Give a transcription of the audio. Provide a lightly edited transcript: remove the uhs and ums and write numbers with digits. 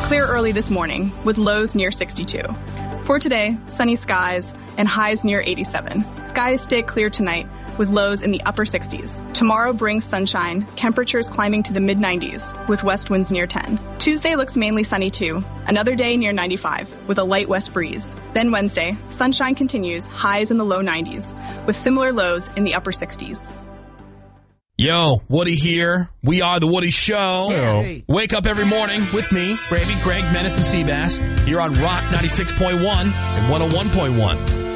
Clear early this morning with lows near 62. For today, sunny skies and highs near 87. Skies stay clear tonight with lows in the upper 60s. Tomorrow brings sunshine, temperatures climbing to the mid-90s with west winds near 10. Tuesday looks mainly sunny too. Another day near 95 with a light west breeze. Then Wednesday, sunshine continues, highs in the low 90s with similar lows in the upper 60s. Yo, Woody here. We are The Woody Show. Hey. Wake up every morning with me, Gravy, Greg, Menace, and Seabass. Here on Rock 96.1 and 101.1.